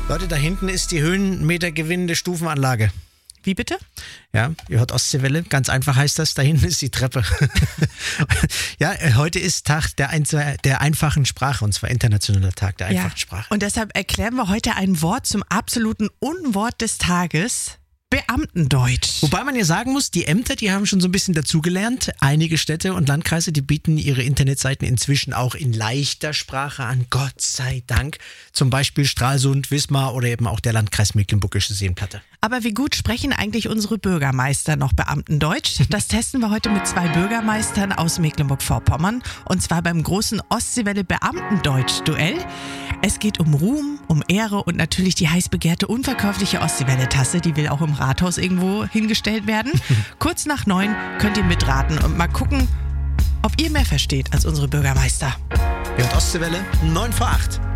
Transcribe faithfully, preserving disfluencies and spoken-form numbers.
Leute, da hinten ist die höhenmetergewinnende Stufenanlage. Wie bitte? Ja, ihr hört Ostseewelle, ganz einfach heißt das, da hinten ist die Treppe. Ja, heute ist Tag der, ein, der einfachen Sprache, und zwar internationaler Tag der einfachen Ja. Sprache. Und deshalb erklären wir heute ein Wort zum absoluten Unwort des Tages. Beamtendeutsch. Wobei man ja sagen muss, die Ämter, die haben schon so ein bisschen dazugelernt. Einige Städte und Landkreise, die bieten ihre Internetseiten inzwischen auch in leichter Sprache an. Gott sei Dank. Zum Beispiel Stralsund, Wismar oder eben auch der Landkreis Mecklenburgische Seenplatte. Aber wie gut sprechen eigentlich unsere Bürgermeister noch Beamtendeutsch? Das testen wir heute mit zwei Bürgermeistern aus Mecklenburg-Vorpommern. Und zwar beim großen Ostseewelle Beamtendeutsch-Duell. Es geht um Ruhm, um Ehre und natürlich die heiß begehrte unverkäufliche Ostseewelle-Tasse. Die will auch im Rathaus irgendwo hingestellt werden. Kurz nach neun könnt ihr mitraten und mal gucken, ob ihr mehr versteht als unsere Bürgermeister. Ihr hört Ostseewelle, neun vor acht.